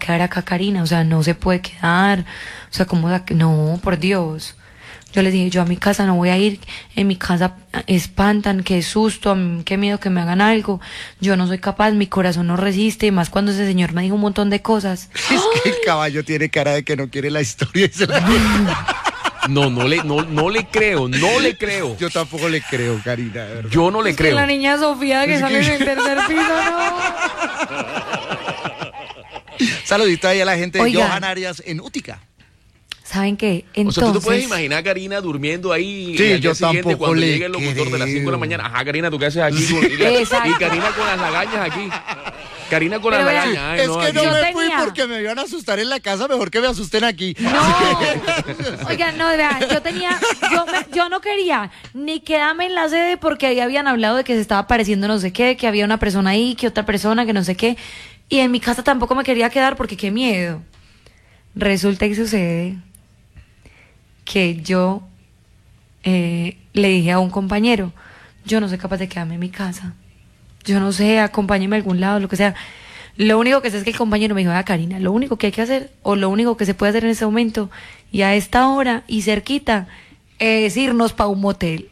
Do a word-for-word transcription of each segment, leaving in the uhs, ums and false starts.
quedar acá, Karina, o sea, no se puede quedar, o sea, ¿cómo da que no, por Dios? Yo les dije, yo a mi casa no voy a ir, en mi casa espantan, qué susto, qué miedo que me hagan algo, yo no soy capaz, mi corazón no resiste, y más cuando ese señor me dijo un montón de cosas. Es que el caballo tiene cara de que no quiere la historia y se la... No, no le, no, no le creo, no le creo. Yo tampoco le creo, Karina, de verdad. Yo no le Es creo. que la niña Sofía que Es sale que- en el tercer piso, no. Saludito ahí a la gente de Oigan. Johan Arias en Útica. ¿Saben qué? O Entonces, sea, tú te puedes imaginar a Karina durmiendo ahí Sí, y al yo día siguiente tampoco cuando le llegue el locutor de las cinco de la creo. mañana. Ajá, Karina, ¿tú qué haces aquí? Y, la- Exacto. y Karina con las lagañas aquí. Karina con Pero las vean, lagañas. Ay, Es no, que aquí. no Yo me fui tenía- porque me iban a asustar en la casa, mejor que me asusten aquí. No, oigan, no, vean, yo tenía, yo, me- yo no quería ni quedarme en la sede porque ahí habían hablado de que se estaba apareciendo no sé qué, que había una persona ahí, que otra persona, que no sé qué, y en mi casa tampoco me quería quedar porque qué miedo. Resulta y sucede que yo eh, le dije a un compañero, yo no soy capaz de quedarme en mi casa, yo no sé, acompáñeme a algún lado, lo que sea. Lo único que sé es que el compañero me dijo, ah, Karina, lo único que hay que hacer, o lo único que se puede hacer en este momento, y a esta hora, y cerquita, es irnos para un motel.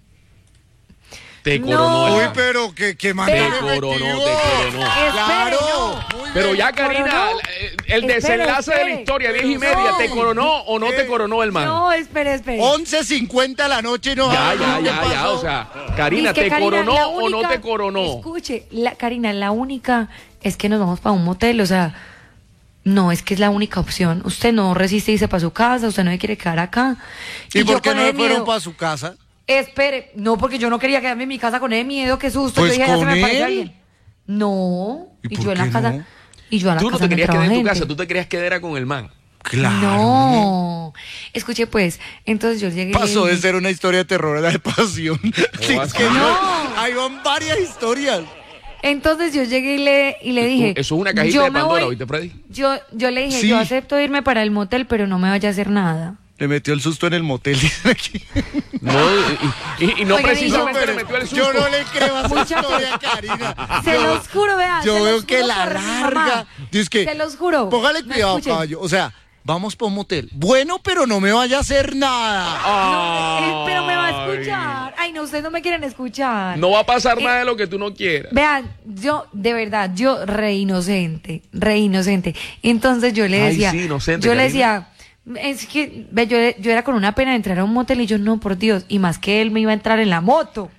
Te No. coronó. Uy, el- pero que, que Te manera coronó, efectivo. te coronó. Claro. Espere, Muy Pero bien. ya, Karina, ¿Coronó? eh, el Espere, desenlace de la espere. historia, diez y No. media, ¿te coronó o no te coronó el man? No, espere, espere. once cincuenta de la noche y no Ya, sabe ya, qué ya, ya, pasó. o sea, Karina, Dice que, ¿te Karina, coronó la o no única- te coronó? Escuche, la, Karina, la única es que nos vamos para un motel, o sea, no, es que es la única opción. Usted no resiste irse para su casa, usted no se quiere quedar acá. ¿Y, por yo qué con no ese se fueron miedo- para su casa? Espere, no, porque yo no quería quedarme en mi casa con ese miedo, qué susto. Pues yo dije, ya se con me aparece él. alguien. No, ¿Y y, por yo en la qué casa. no? Y yo en la Tú no casa te me querías entraba quedar en tu gente. casa, tú te querías quedar era con el man. Claro. No, escuche pues, entonces yo llegué. Pasó de ser una historia de terror a la de pasión. Sí, es que No. no. Ahí van varias historias. Entonces yo llegué y le, y le dije. Eso es una cajita yo de me Pandora, voy- ¿oíste, Freddy? Yo, yo le dije, Sí. yo acepto irme para el motel, pero no me vaya a hacer nada. Le metió el susto en el motel, dicen aquí. No, y, y- y no Oigan, y yo- precisamente le metió el susto. Yo no le creo a esa Muchachos. historia, Karina. Se Yo- los juro, vean. Yo se veo los que juro la por mi larga. mamá. Dice que, Se los juro. Póngale No, cuidado, escuchen. caballo. O sea, vamos para un motel. Bueno, pero no me vaya a hacer nada. No, eh, pero me va a Ay. escuchar. Ay, no, ustedes no me quieren escuchar. No va a pasar Eh, nada de lo que tú no quieras. Vean, yo, de verdad, yo re inocente, re inocente. Entonces yo le Ay, decía, sí, inocente, yo le Karina. decía, es que ve, yo, yo era con una pena de entrar a un motel y yo, no, por Dios, y más que él me iba a entrar en la moto.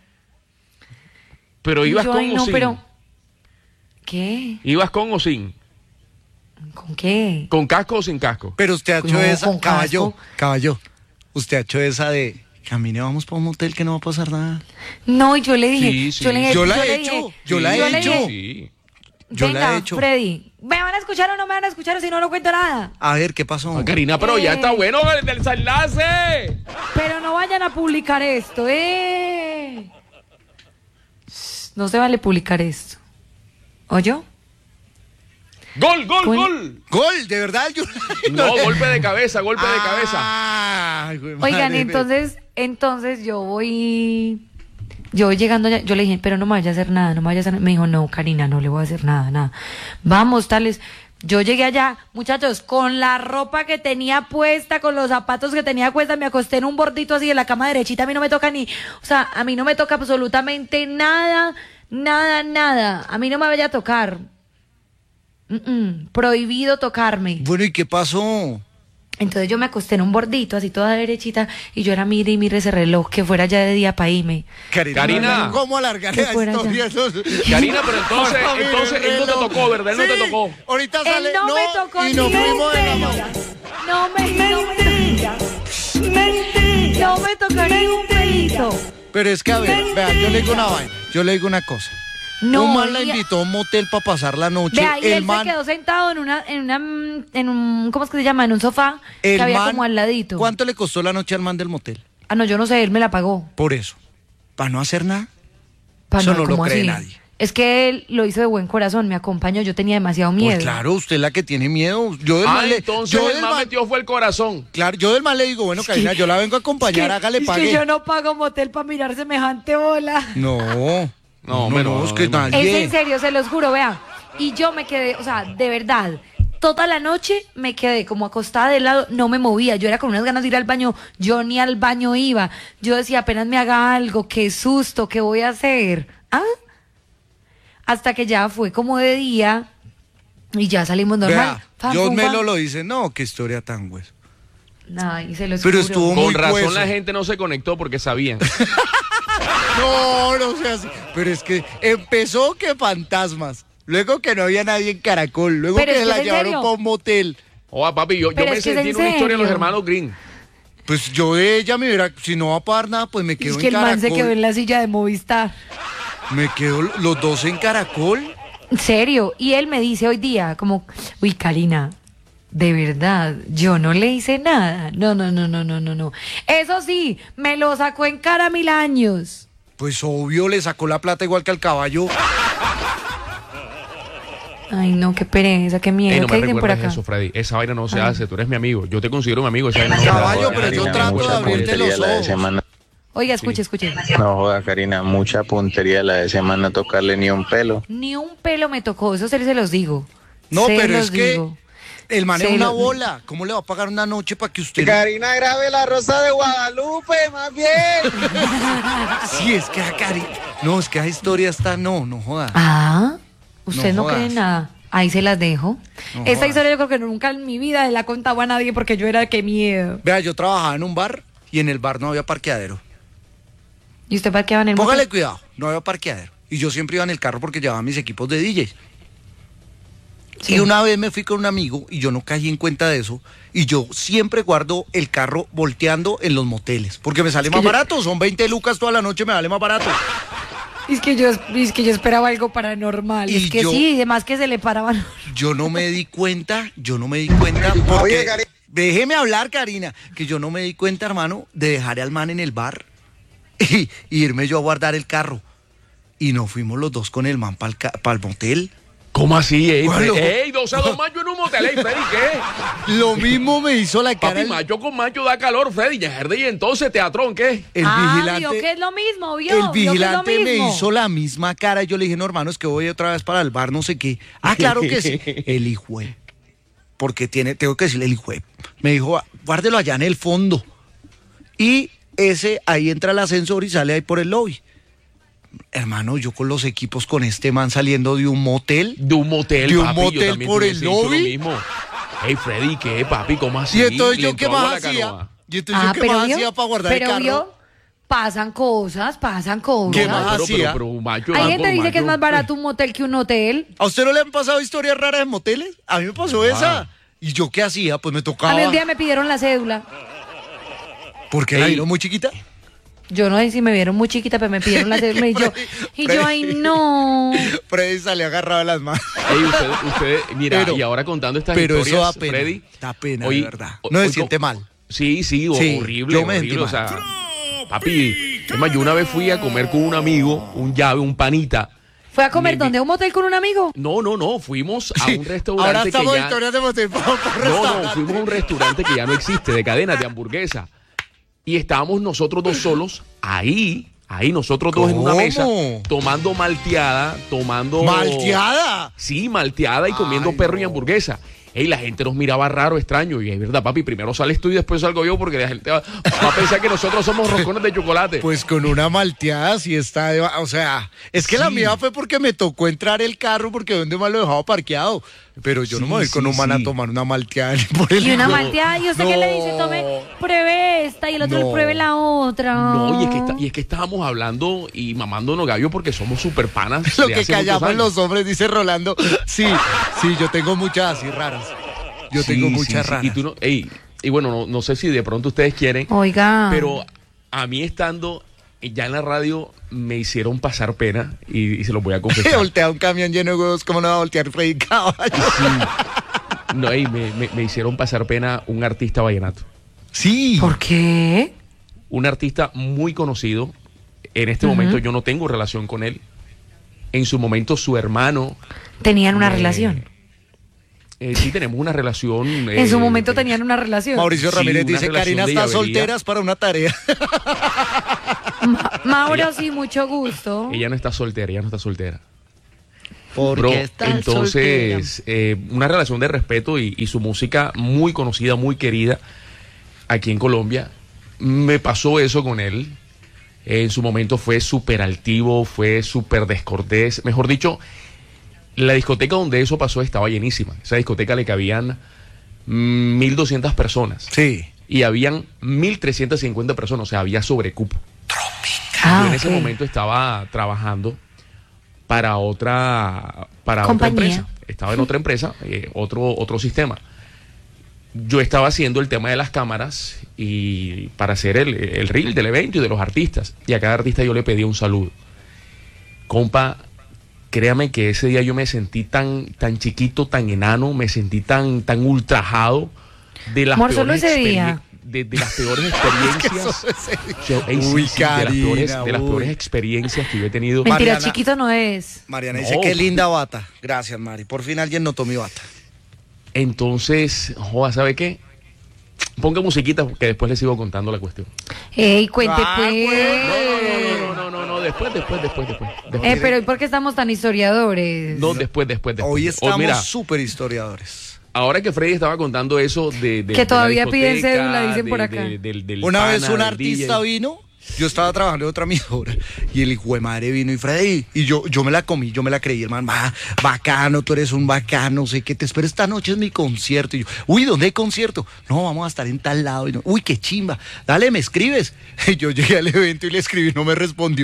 Pero Y ibas yo, con ay, o no, sin. pero, ¿qué? ¿Ibas con o sin? ¿Con qué? ¿Con casco o sin casco? Pero usted ha hecho No, esa, con caballo, casco. caballo. Usted ha hecho esa de, camine, vamos para un motel que no va a pasar nada. No, y yo le dije, Sí, sí. yo le dije, Yo la yo he le hecho, dije- yo la he yo le hecho. dije, Sí. Yo la venga, he hecho. Freddy, ¿me van a escuchar o no me van a escuchar o si no, no cuento nada? A ver, ¿qué pasó? Ah, Karina, pero ya Eh. está bueno el del desenlace. Pero no vayan a publicar esto, ¿eh? No se vale publicar esto. ¿Oyó? ¡Gol, gol, Bueno. gol! Gol, de verdad. Yo... No, golpe de cabeza, golpe de cabeza. Ay, güey, Oigan, madre, entonces, entonces yo voy, yo voy llegando allá, yo le dije, pero no me vaya a hacer nada, no me vaya a hacer nada. Me dijo, no, Karina, no le voy a hacer nada, nada. Vamos, tales. Yo llegué allá, muchachos, con la ropa que tenía puesta, con los zapatos que tenía puesta, me acosté en un bordito así de la cama derechita, a mí no me toca ni, o sea, a mí no me toca absolutamente nada, nada, nada. A mí no me vaya a tocar. Mm, mm, prohibido tocarme. Bueno, ¿y qué pasó? Entonces yo me acosté en un bordito, así toda derechita, y yo era mire y mire ese reloj, que fuera ya de día para irme. Karina, Karina. ¿cómo alargar Que la fuera historia? Karina, pero entonces, Ahora mire entonces el él no te reloj. tocó, ¿verdad? Él no te Sí, tocó. Ahorita Él sale. no, me tocó y ni nos un fuimos de la pelo. mano. No me, no me, no me tocó ni un pelito. Pero es que, a ver, vean, yo le digo una vaina, yo le digo una cosa. No, un man la y- invitó a un motel para pasar la noche. Vea, y el él man, se quedó sentado en una, en una, mm, en un, ¿cómo es que se llama? En un sofá el que había man- como al ladito. ¿Cuánto le costó la noche al man del motel? Ah, no, yo no sé, él me la pagó. Por eso. ¿Para no hacer nada? Pa- Eso no lo ¿cómo cree así? nadie. Es que él lo hizo de buen corazón, me acompañó, yo tenía demasiado miedo. Pues claro, usted es la que tiene miedo. Yo del Ah, man le, entonces yo el del man man- metió fue el corazón. Claro, yo del man le digo, bueno, Karina, yo la vengo a acompañar, Es que- hágale es pague. que yo no pago motel para mirar semejante bola. No. No, hombre, no, es que no, nadie. Es en serio, se los juro, vea. Y yo me quedé, o sea, de verdad, toda la noche me quedé como acostada de lado, no me movía. Yo era con unas ganas de ir al baño, yo ni al baño iba. Yo decía, apenas me haga algo, qué susto, ¿qué voy a hacer? ¿Ah? Hasta que ya fue como de día y ya salimos normal. Vea, Fam, John fum, Melo fam. lo dice, no, qué historia tan hueso. Ay, se los Pero juro. estuvo muy Con razón hueso. la gente no se conectó porque sabían. No, no sea así. Pero es que empezó que fantasmas. Luego que no había nadie en Caracol. Luego Pero que es que la es en llevaron serio. para un motel. Oa, papi, yo, yo Pero me es que es sentí en en una historia de los serio. hermanos Green. Pues yo de ella me hubiera, si no va a pagar nada, pues me quedo Es que en el man se Caracol. quedó en la silla de Movistar. Me quedo los dos en Caracol. En serio. Y él me dice hoy día, como, uy, Karina, de verdad, yo no le hice nada. No, no, no, no, no, no, no. Eso sí, me lo sacó en cara mil años. Pues obvio, le sacó la plata igual que al caballo. Ay, no, qué pereza, qué miedo. Ey, no ¿Qué me dicen por recuerdes acá? eso, Freddy. Esa vaina no se Ay. hace. Tú eres mi amigo. Yo te considero mi amigo. Esa vaina no se Caballo, hace. pero yo Karina, trato de mucha abrirte puntería. los la de ojos. semana. Oiga, escuche, escuche. No joda, Karina, mucha puntería la de semana tocarle ni un pelo. Ni un pelo me tocó, eso se, se los digo. No, Se pero los es que digo. el man es Se una lo- bola. ¿Cómo le va a pagar una noche para que usted... Karina grabe la Rosa de Guadalupe, más bien. Sí, es que a Cari... No, es que esa historia está... No, no joda. Ah, usted No no, cree jodas. nada. Ahí se las dejo. No Esta jodas. historia yo creo que nunca en mi vida la he contado a nadie porque yo era que miedo. Vea, yo trabajaba en un bar y en el bar no había parqueadero. ¿Y usted parqueaba en el Póngale motel? cuidado, no había parqueadero. Y yo siempre iba en el carro porque llevaba mis equipos de D Js. Sí. Y una vez me fui con un amigo y yo no caí en cuenta de eso. Y yo siempre guardo el carro volteando en los moteles. Porque me sale Es que más yo- barato. Son veinte lucas toda la noche, me vale más barato. Es que yo, es que yo esperaba algo paranormal. Y es que yo- sí, además que se le paraban. Yo no me di cuenta, yo no me di cuenta. Porque, Oye, Cari- déjeme hablar, Karina, que yo no me di cuenta, hermano, de dejar al man en el bar y, y irme yo a guardar el carro. Y nos fuimos los dos con el man para el motel. ¿Cómo así, ey? Bueno. Freddy? Ey, doce a dos mayo en un motel, ey, Freddy, ¿qué? Lo mismo me hizo la cara Papi, el, mayo con mayo da calor, Freddy. Ya y entonces, teatrón, ¿qué? el ah, vigilante. vio que es lo mismo, vio. El vio que es lo vigilante me mismo. hizo la misma cara. Yo le dije, no, hermano, es que voy otra vez para el bar, no sé qué. Ah, claro que sí. El hijo de- Porque tiene, tengo que decirle el hijo de- Me dijo, guárdelo allá en el fondo. Y ese, ahí entra el ascensor y sale ahí por el lobby. Hermano, yo con los equipos con este man saliendo de un motel. De un motel, De un papi. yo motel también por te el hubiese dicho lobby. lo mismo. Ey, Freddy, ¿qué, papi? ¿Cómo así? Y entonces Le yo entró qué agua a más la hacía. canoa. Y entonces yo qué más Ah, vio, hacía para guardar pero el carro. vio, pasan cosas, pasan cosas. ¿Qué No, más pero, hacía? pero, pero, macho, Hay va gente por que dice que es macho. más barato un motel que un hotel. ¿A usted no le han pasado historias raras en moteles? A mí me pasó esa. ¿Y yo qué hacía? Pues me tocaba. A mí un día me pidieron la cédula. ¿Por qué la Ey. vieron muy chiquita? Yo no sé si me vieron muy chiquita, pero me pidieron la cédula y yo, y yo, ay, no. Freddy salió agarrado de las manos. Ey, ustedes, ustedes, mira, Pero- y ahora contando estas pero eso historias, da pena, Freddy. da pena, hoy- de verdad. hoy- No se hoy- siente mal. Sí, sí, o- Sí, horrible, yo me sentí horrible, o mal. sea, papi, es más, yo una vez fui a comer con un amigo, un llave, un panita. ¿Fue a comer Me- dónde? ¿A un motel con un amigo? No, no, no, fuimos a Sí, un restaurante ahora estamos que en ya... historias de motel. Vamos para un No, no, restaurante. fuimos a un restaurante que ya no existe, de cadenas, de hamburguesa. Y estábamos nosotros dos solos ahí, ahí nosotros dos en una ¿Cómo? mesa, tomando malteada, tomando... ¡Malteada! Sí, malteada y comiendo Ay, perro no. y hamburguesa. Ey, la gente nos miraba raro, extraño. Y es verdad, papi, primero sales tú y después salgo yo porque la gente va, va a pensar que nosotros somos roscones de chocolate. Pues con una malteada sí está de... O sea, es que la Sí. mía fue porque me tocó entrar el carro porque donde más lo dejaba parqueado. Pero yo no Sí, me voy con sí, un man sí. a tomar una malteada ni por el... Y una No, malteada, ¿y usted qué le dice? no. Tome, pruebe esta y el otro No. pruebe la otra. No, y es, que está- y es que estábamos hablando y mamándonos gallo porque somos super panas. Lo de que hace muchos callamos años. los hombres, dice Rolando. Sí, sí, yo tengo muchas así raras. Yo Sí, tengo sí, muchas sí. raras. Y, tú no, ey, y bueno, no, no sé si de pronto ustedes quieren, Oiga. pero a mí estando ya en la radio me hicieron pasar pena y, y se los voy a confesar. Voltea un camión lleno de huevos, ¿cómo no va a voltear Freddy Caballo? No, ey, me, me- me hicieron pasar pena un artista vallenato. Sí. ¿Por qué? Un artista muy conocido. En este momento yo no tengo relación con él. En su momento su hermano. Tenían una me- relación. eh, sí tenemos una relación. En su eh, momento eh, tenían una relación. Mauricio Sí, Ramírez una dice, relación Karina de está llavería. soltera es para una tarea. Ma- Mauro, sí, mucho gusto. Ella no está soltera, ella no está soltera. Porque Bro, está entonces, eh, una relación de respeto y, y su música muy conocida, muy querida aquí en Colombia. Me pasó eso con él. En su momento fue súper altivo, fue súper descortés. Mejor dicho, la discoteca donde eso pasó estaba llenísima. Esa discoteca le cabían mil doscientas personas. Sí. Y habían mil trescientas cincuenta personas, o sea, había sobrecupo. Ah, Yo en ese ok. momento estaba trabajando para otra, para otra Compañía. empresa. Estaba en otra empresa, eh, otro, otro sistema. Yo estaba haciendo el tema de las cámaras y para hacer el, el reel del evento y de los artistas. Y a cada artista yo le pedía un saludo. Compa, créame que ese día yo me sentí tan, tan chiquito, tan enano, me sentí tan, tan ultrajado de las Amor, solo peores ese experien- día. De, de las peores experiencias. Yo- ey, sí, Uy, sí, de, las Karina, peores, de las uy. peores experiencias que yo he tenido. Mentira, Mariana. chiquito no es. Mariana No. dice, qué linda bata. Gracias, Mari. Por fin alguien notó mi bata. Entonces, joda, ¿sabe qué? Ponga musiquita que después les sigo contando la cuestión. Ey, cuente Ah, pues. No, no, no, no, no, después, después, después, después. después. Eh, pero ¿y por qué estamos tan historiadores? No, después, después, después. Hoy Oh, estamos mira, súper historiadores. ahora que Freddy estaba contando eso de... de- Que de la todavía piden discoteca, cédula, dicen por de- acá. de- del- del Una pana, vez un del artista D J. vino, yo estaba trabajando en otra emisora, y el hijo de madre vino y Freddy, y yo, yo me la comí, yo me la creí, hermano, ah, bacano, tú eres un bacano, sé que te espero esta noche es mi concierto. Y yo, uy, ¿dónde hay concierto? No, vamos a estar en tal lado. Y no, uy, qué chimba, dale, me escribes. Y yo llegué al evento y le escribí, no me respondió.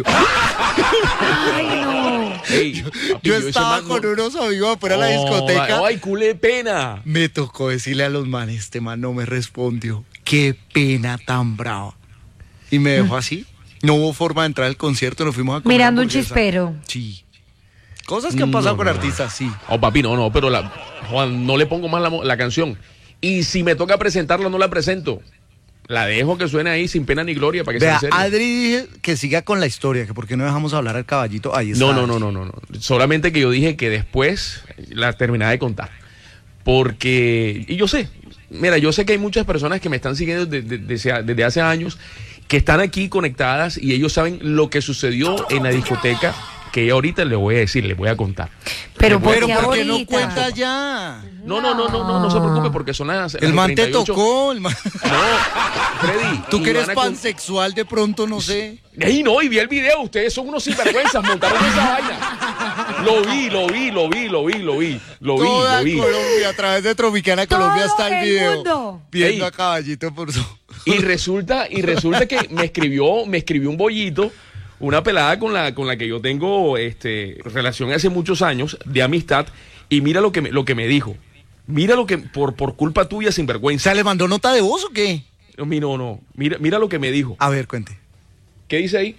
Ay, no. Ey, papi, Yo ese estaba man con no- unos amigos afuera de la Oh, discoteca. ¡Ay, culé pena! Me tocó decirle a los manes, este man no me respondió. Qué pena tan brava. Y me dejó así. No hubo forma de entrar al concierto, nos fuimos a comer Mirando un hamburguesa. chispero. Sí. Cosas que han pasado No, con no. artistas, sí. Oh, papi, no, no, pero la, Juan, no le pongo más la, mo- la canción. Y si me toca presentarla, no la presento. La dejo que suene ahí sin pena ni gloria para que Vea, sea en serio. Adri dije que siga con la historia, que por qué no dejamos hablar al caballito. Ahí está. No, no, no, no, no, no. Solamente que yo dije que después la terminaba de contar. Porque, y yo sé, mira, yo sé que hay muchas personas que me están siguiendo de- de- desde, desde hace años, que están aquí conectadas y ellos saben lo que sucedió en la discoteca, que ahorita les voy a decir, les voy a contar. Pero, Les voy a Pero ¿por qué ¿por qué no ahorita? cuenta ya? No, no, no, no, no, no se preocupe porque son las. El las man te treinta y ocho. tocó, el man. No, Freddy. Tú que y eres van a con- pansexual de pronto, no sé. Ey, no, y vi el video, ustedes son unos sinvergüenzas, montaron esa vaina. Lo vi, lo vi, lo vi, lo vi, lo vi, lo vi, Toda lo vi. Colombia, a través de Tropicana Colombia Todo está el el video. mundo. Viendo Ey. a caballito por su... Y resulta, y resulta que me escribió, me escribió un bollito, una pelada con la, con la que yo tengo este, relación hace muchos años de amistad, y mira lo que me, lo que me dijo. Mira lo que, por, por culpa tuya, O sinvergüenza. sea, ¿le mandó nota de voz o qué? No, no, no. Mira, mira lo que me dijo. A ver, cuente. ¿Qué dice ahí?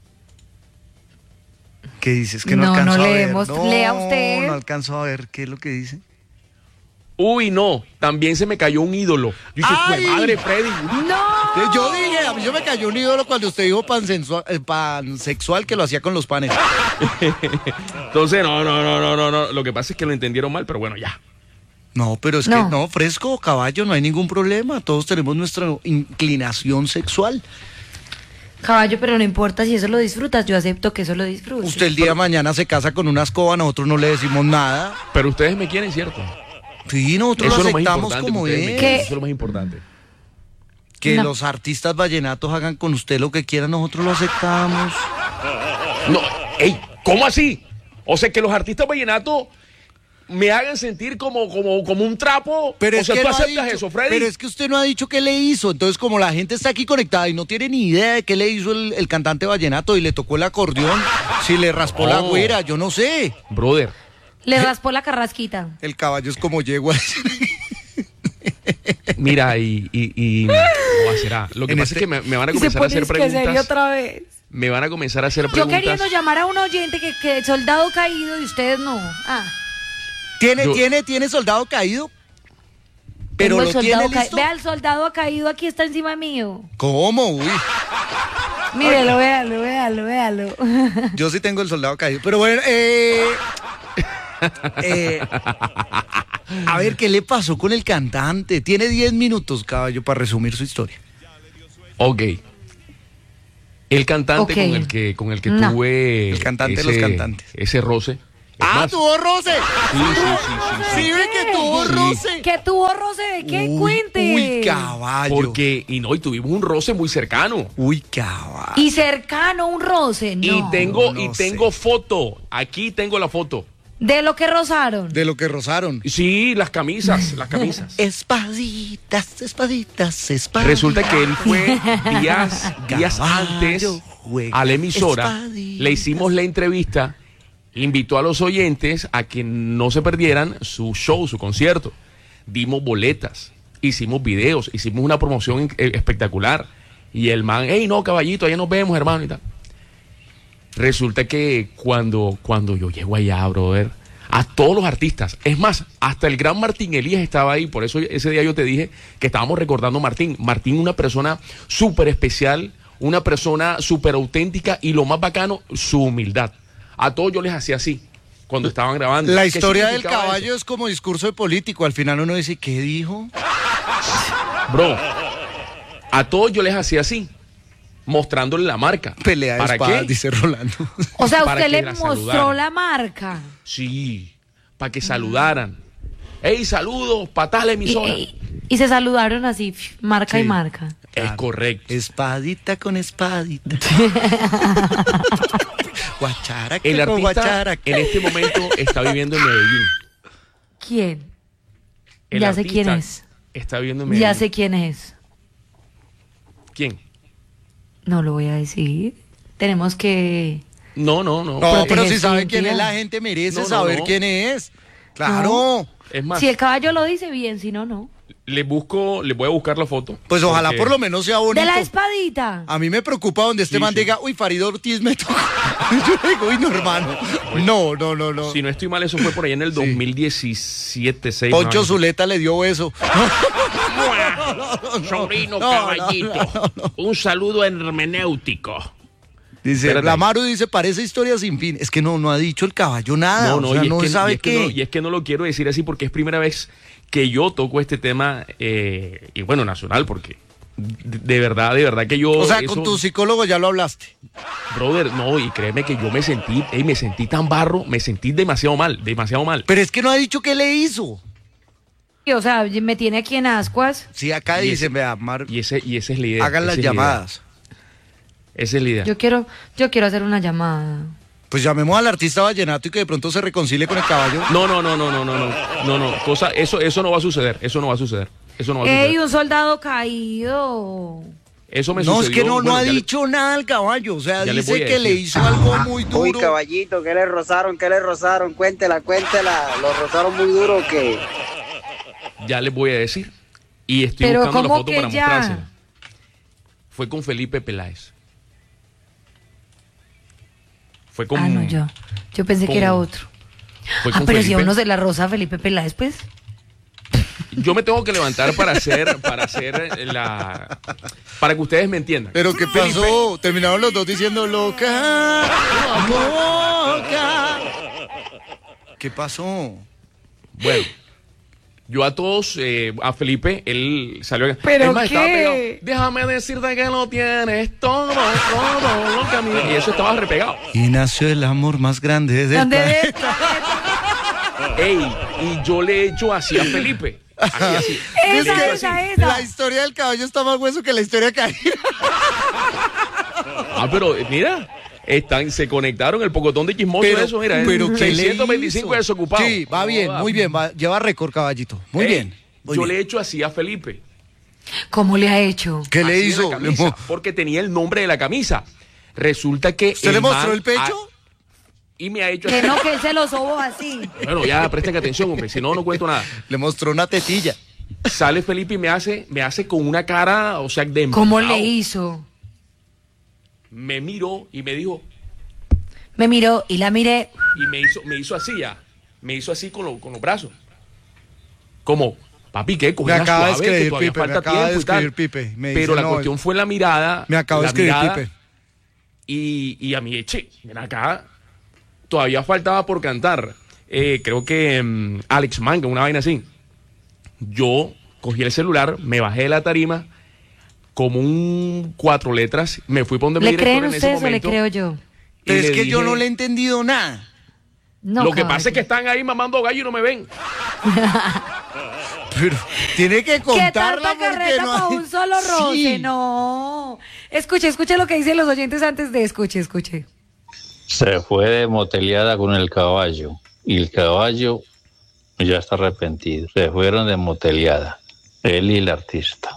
¿Qué dices? Que no, No, alcanzo no a ver. leemos. Lea usted. No alcanzo a ver qué es lo que dice. Uy, no, también se me cayó un ídolo. Yo dije, ¡Ay! "Jue madre, Freddy. No. Yo dije, a mí yo me cayó un ídolo cuando usted dijo pansexual, eh, pansexual que lo hacía con los panes. Entonces, no, no, no, no, no, no. Lo que pasa es que lo entendieron mal, pero bueno, ya. No, pero es No. que no, fresco, caballo, no hay ningún problema. Todos tenemos nuestra inclinación sexual. Caballo, pero no importa si eso lo disfrutas, yo acepto que eso lo disfrutes. Usted el día de mañana se casa con una escoba, nosotros no le decimos nada. Pero ustedes me quieren, ¿cierto? Sí, nosotros Eso es lo lo más aceptamos importante. como que ustedes me es. quieren, ¿Qué? Eso es lo más importante. Que No. los artistas vallenatos hagan con usted lo que quieran, nosotros lo aceptamos. No, ey, ¿cómo así? O sea, que los artistas vallenatos me hagan sentir como, como, como un trapo. Pero o es sea, que ¿tú no ha aceptas dicho- eso, Freddy? Pero es que usted no ha dicho qué le hizo. Entonces, como la gente está aquí conectada y no tiene ni idea de qué le hizo el, el cantante vallenato y le tocó el acordeón, si le raspó la Oh. güera, yo no sé. Brother, Le raspó la carrasquita. El caballo es como yegua. mira, y... y, y no, será. Lo que En pasa este- es que me, me van a Y se comenzar a pone hacer es que serio preguntas. otra vez. Me van a comenzar a hacer Yo preguntas. queriendo llamar a un oyente que, que soldado caído y ustedes no. Ah, ¿Tiene, Yo- tiene, tiene soldado caído? Pero tengo lo el soldado tiene ca- listo. Vea, el soldado caído aquí está encima mío. ¿Cómo? Uy, Mírelo, véalo, véalo, véalo. yo sí tengo el soldado caído. Pero bueno, eh, eh, a ver, ¿qué le pasó con el cantante? Tiene diez minutos, caballo, para resumir su historia. Ok. El cantante Ok. con el que, con el que No. tuve... El cantante de los cantantes. Ese roce. Ah, más, tuvo roce. Sí, sí, sí, sí, sí. Sí, ve que tuvo Sí. roce. ¿Qué tuvo roce de qué? Uy, Cuente. Uy, caballo. Porque, y no, y tuvimos un roce muy cercano. Uy, caballo. Y cercano un roce, no. Y tengo, no y sé. tengo foto. Aquí tengo la foto. De lo que rozaron. De lo que rozaron. Sí, las camisas, las camisas. Espaditas, espaditas, espaditas. Resulta que él fue días, días Caballo antes juega a la emisora, espaditas. le hicimos la entrevista, invitó a los oyentes a que no se perdieran su show, su concierto. Dimos boletas, hicimos videos, hicimos una promoción eh, espectacular. Y el man, hey, no, caballito, allá nos vemos, hermano, y tal. Resulta que cuando, cuando yo llego allá, brother, a todos los artistas, es más, hasta el gran Martín Elías estaba ahí, por eso ese día yo te dije que estábamos recordando a Martín. Martín, una persona súper especial, una persona súper auténtica y lo más bacano, su humildad. A todos yo les hacía así, cuando estaban grabando. La ¿Qué historia del significaba caballo eso? es como discurso de político. Al final uno dice, ¿qué dijo? Bro, a todos yo les hacía así, mostrándole la marca. Pelea de ¿Para espadas, qué? dice Rolando. O sea, para usted que le la mostró saludaran. la marca. Sí, para que saludaran. Hey, saludos, para tal Y, emisora. y- y se saludaron así, pf, marca Sí. y marca. Es correcto. Espadita con espadita. Guachara El con artista guachara. en este momento está viviendo en Medellín. ¿Quién? El Ya sé artista quién es. Está viviendo en Medellín. Ya sé quién es. ¿Quién? No lo voy a decir. Tenemos que... No, no, no. No, pero proteger si su sabe quién es, identidad. la gente merece No, no, saber no. quién es. Claro. Es más, Si el caballo lo dice bien, si no, no. le busco, le voy a buscar la foto. Pues ojalá porque- por lo menos sea bonito. De la espadita. A mí me preocupa donde este Sí, man sí. diga, uy, Farid Ortiz me tocó. Yo digo, uy, no, hermano. No, no, no, no. Si no estoy mal, eso fue por ahí en el dos mil diecisiete, seis. Poncho no, Zuleta le dio beso. Sobrino No, no, caballito. no, no. Un saludo hermenéutico. Dice, Espérate. la Maru dice, parece historia sin fin. Es que no, no ha dicho el caballo nada. No, no, o sea, y, es no que, sabe y es que qué. no, y es que no lo quiero decir así porque es primera vez que yo toco este tema, eh, y bueno, nacional, porque de, de verdad, de verdad que yo... O sea, eso- con tu psicólogo ya lo hablaste. Brother, no, y créeme que yo me sentí, ey, me sentí tan barro, me sentí demasiado mal, demasiado mal. Pero es que no ha dicho qué le hizo. Y, O sea, me tiene aquí en ascuas. Sí, acá Y dicen, ese- vea, Mar, Y ese, y esa es la idea. hagan las esa es la idea, llamadas. Esa es la idea. Yo quiero, yo quiero hacer una llamada. Pues llamemos al artista vallenato y que de pronto se reconcilie con el caballo. No, no, no, no, no, no, no, no, no, cosa, eso, eso no va a suceder, eso no va a suceder, eso no va a ¡Ey, suceder. un soldado caído! Eso me No, sucedió. es que no, no bueno, ha ya le- dicho nada al caballo. O sea, ya les dice voy a que le decir. hizo algo muy Uy, duro. caballito, ¿qué le rozaron? ¿Qué le rozaron? Cuéntela, cuéntela. ¿Lo rozaron muy duro o qué? Ya les voy a decir. Y estoy Pero buscando la ¿cómo foto que para ya? mostrársela. Fue con Felipe Peláez. Fue con. Ah, no, yo. Yo pensé con- que era otro. Fue Ah, con pero si a Felipe. uno se la rosa a Felipe Peláez, pues. Yo me tengo que levantar para hacer, para hacer la, para que ustedes me entiendan. Pero ¿qué pasó? Terminaron los dos diciendo loca, loca. ¿Qué pasó? Bueno, yo a todos, eh, a Felipe, él salió. ¿Pero es más, estaba qué? pegado. Déjame decirte que lo tienes todo, todo lo que a mí. Y eso estaba repegado. Y nació el amor más grande del ¿Dónde planeta. ves? Ey, y yo le he hecho así a Felipe. Así, así. Es Esa, que esa, esa. La historia del caballo está más hueso que la historia caída. Ah, pero eh, mira, están, se conectaron el pocotón de chismoso de eso, mira. pero eh, ¿qué le seiscientos veinticinco hizo? desocupados. Sí, va bien, Joda. muy bien, va- lleva récord, caballito. Muy Ey, bien. muy yo bien. le he hecho así a Felipe. ¿Cómo le ha hecho? ¿Qué le Así en hizo? la Le camisa, mo- porque tenía el nombre de la camisa. Resulta que. ¿Usted le mostró man el pecho? ha- y me ha hecho Que así. no, que él se lo sobó así. Bueno, ya presten atención, hombre, si no, no cuento nada. Le mostró una tetilla. Sale Felipe y me hace, me hace con una cara, o sea, de ¿Cómo emputado. le hizo? Me miró y me dijo, Me miró y la miré. y me hizo, me hizo así ya. Me hizo así con, lo- con los brazos. Como, papi, ¿qué? Me Cogí la acaba de suave, que escribir todavía Pipe, me falta acaba de tiempo y tal. escribir Pipe. Me Pero dice, la no, cuestión fue la mirada. Me acaba de la escribir mirada, Pipe. Y, y a mí, che, ven acá. Todavía faltaba por cantar. Eh, creo que mm, Alex Manga, una vaina así. Yo cogí el celular, me bajé de la tarima, como un cuatro letras, me fui por donde mi ¿Le director creen en ese ustedes o le momento. creo yo? y Pero es le que yo dije- no le he entendido nada. No, Lo que caballo. pasa es que están ahí mamando gallo y no me ven. Pero tiene que ¿Qué contarla tanta porque carreta no para hay- un solo roce? Sí. No. Escuche, escuche lo que dicen los oyentes antes de escuche, escuche. Se fue de moteleada con el caballo y el caballo ya está arrepentido. Se fueron de moteleada, él y el artista.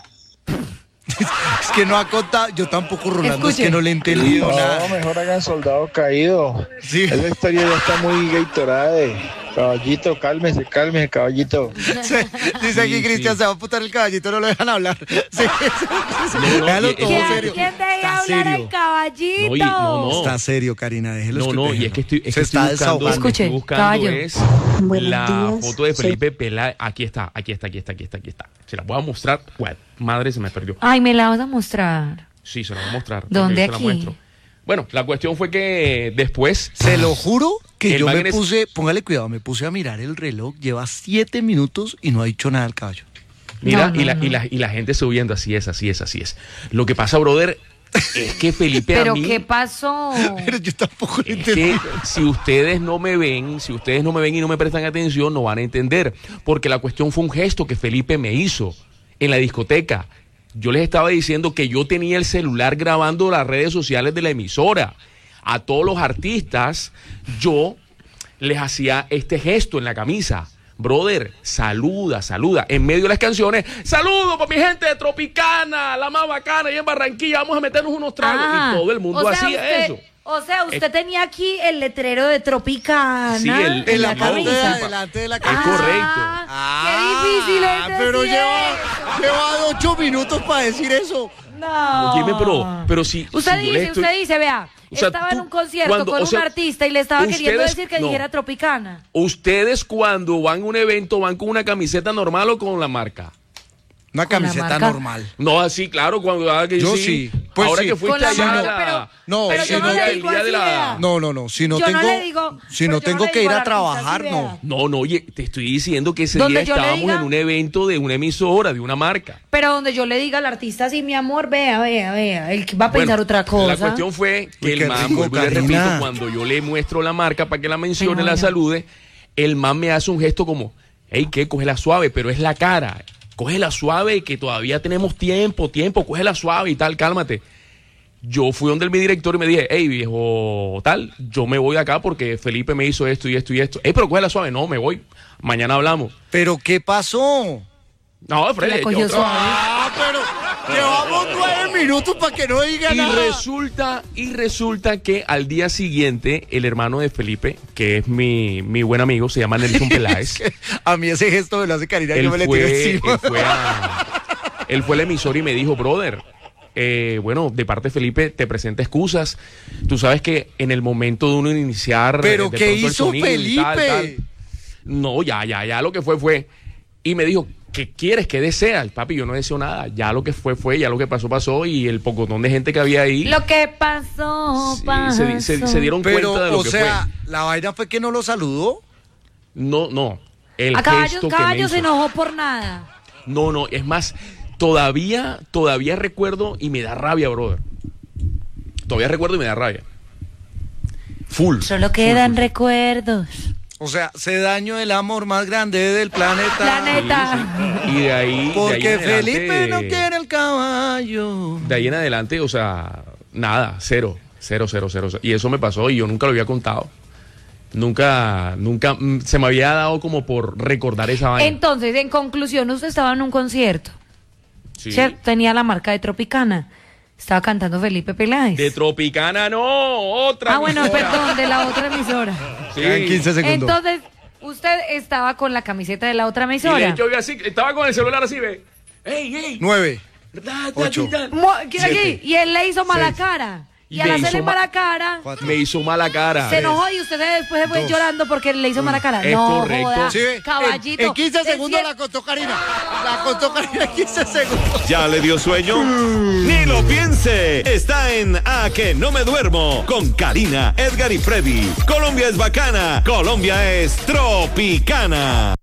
Es que no ha contado, yo tampoco, Rolando, Escuche. es que no le he entendido No, nada. mejor hagan soldado caído. Sí. Esa historia ya está muy Gatorade. Caballito, cálmese, cálmese, caballito. Sí, dice aquí Sí, Cristian, sí. se va a putar el caballito, no lo dejan hablar. Sí, sí, sí. No, no, Déjalo y- todo ¿Quién, serio. ¿quién deja Está hablar serio. al caballito? No, y- no, no. Está serio, Karina, déjelo. No, no, y es que estoy, es se que estoy está buscando, desahogando. Escuche, estoy buscando caballo. es Buenos la días, foto de soy- Felipe Peláez. Aquí está, aquí está, aquí está, aquí está, aquí está. Se la voy a mostrar. Bueno, madre, se me perdió. Ay, me la vas a mostrar. Sí, se la voy a mostrar. ¿Dónde Ok, se la aquí? muestro. Bueno, la cuestión fue que después... Se lo juro que El yo man me en es- puse, póngale cuidado, me puse a mirar el reloj, lleva siete minutos y no ha dicho nada el caballo. Mira, No, no, y, la, no. y, la, y la gente subiendo, así es, así es, así es. Lo que pasa, brother, es que Felipe a ¿Pero mí... qué pasó? Pero yo tampoco lo Es entendí. que si ustedes no me ven, si ustedes no me ven y no me prestan atención, no van a entender. Porque la cuestión fue un gesto que Felipe me hizo en la discoteca. Yo les estaba diciendo que yo tenía el celular grabando las redes sociales de la emisora. A todos los artistas, yo les hacía este gesto en la camisa. Brother, saluda, saluda. En medio de las canciones, saludo para mi gente de Tropicana, la más bacana, y en Barranquilla, vamos a meternos unos tragos. Ah, y todo el mundo o sea, hacía usted- eso. O sea, usted tenía aquí el letrero de Tropicana Sí, el- En la No, parte de disculpa. adelante de la Es camisa. correcto. Ah, qué difícil es pero decir lleva, eso. lleva ocho minutos para decir eso. No. Oye, pero, pero si. Usted si yo le dice, estoy- usted dice, vea, O sea, estaba tú, en un concierto cuando- con o sea, un artista y le estaba queriendo ustedes- decir que no. dijera Tropicana. Ustedes cuando van a un evento van con una camiseta normal o con la marca. Una Con la camiseta marca. normal. No, así, claro, cuando ah, que Yo sí. Pues ahora sí. que fuiste Con la allá marca, a la- pero- No, pero si yo no no le el digo día así, de la. vea. No, no, no. Si no Yo no tengo, le digo- si pero no yo no tengo le que digo ir al a artista, trabajar, sí, no. vea. No, no, oye, te estoy diciendo que ese Donde día yo le estábamos diga- en un evento de una emisora, de una marca. Pero donde yo le diga al artista, sí, mi amor, vea, vea, vea, él va a pensar Bueno, otra cosa. La cuestión fue que Uy, el qué man, rico, vuelvo y le Karina. repito, cuando yo le muestro la marca para que la mencione, Ay, la no. salude, el man me hace un gesto como, hey, ¿qué? Cógela suave, pero es la cara. Cógela suave, que todavía tenemos tiempo, tiempo, cógela suave y tal, cálmate. Yo fui donde mi director y me dije, hey, viejo, tal, yo me voy de acá porque Felipe me hizo esto y esto y esto. Hey, pero cógela suave. No, me voy. Mañana hablamos. Pero ¿qué pasó? No, Fred, La cogió yo- suave. Ah, pero llevamos nueve minutos para que no diga Y nada. resulta, y resulta que al día siguiente, el hermano de Felipe, que es mi, mi buen amigo, se llama Nelson Peláez. A mí ese gesto me lo hace Karina y él yo me le tiro fue, encima. él fue a- él fue al emisor y me dijo, brother, eh, bueno, de parte de Felipe te presenta excusas. Tú sabes que en el momento de uno iniciar... ¿Pero eh, de qué pronto el hizo sonido y tal, Felipe? tal. No, ya, ya, ya lo que fue fue. Y me dijo, ¿qué quieres? ¿Qué deseas? Papi, yo no deseo nada. Ya lo que fue fue, ya lo que pasó pasó y el pocotón de gente que había ahí... Lo que pasó, sí, pasó. se, di- se- se dieron Pero, cuenta de lo o que sea, fue. la vaina fue que no lo saludó. No, no. El A caballo, gesto que me caballo se hizo. enojó por nada. No, no, es más, todavía, todavía recuerdo y me da rabia, brother. Todavía recuerdo y me da rabia. Full. Solo quedan recuerdos. O sea, se dañó el amor más grande del planeta. Planeta. Y de ahí. de ahí Porque en adelante- Felipe no quiere el caballo. De ahí en adelante, o sea, nada, cero, cero, cero, cero. cero. Y eso me pasó y yo nunca lo había contado. Nunca, nunca mm, se me había dado como por recordar esa vaina. Entonces, en conclusión, usted estaba en un concierto. Sí. ¿Cierto? Tenía la marca de Tropicana. Estaba cantando Felipe Peláez. De Tropicana, no, otra. ah, bueno, emisora. perdón, de la otra emisora. Sí. Quedan quince segundos. Entonces, usted estaba con la camiseta de la otra Y de emisora. hecho, yo así, estaba con el celular así, ve. ¡Ey, ey! Nueve. Da, da, Ocho. da, da. Mo- ¿qué- Siete. aquí? Y él le hizo mala Seis. cara. Y, Y al me hacerle hizo ma- mala cara, Cuatro. Me hizo mala cara. se enojó y usted después se fue Dos. llorando porque le hizo mala cara. Es no, correcto. joda, Sí, ve, caballito. En, en quince Es segundos cier- la contó Karina. La contó Karina en quince segundos. ¿Ya le dio sueño? Ni lo piense. Está en A que no me duermo con Karina, Edgar y Freddy. Colombia es bacana. Colombia es tropicana.